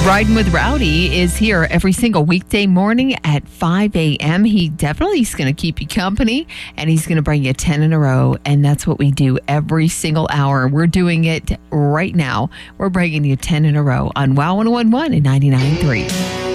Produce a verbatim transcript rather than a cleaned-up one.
Riding with Rowdy is here every single weekday morning at five a.m. He definitely is going to keep you company, and he's going to bring you ten in a row, and that's what we do every single hour. We're doing it right now. We're bringing you ten in a row on Wow one oh one point one and ninety-nine point three.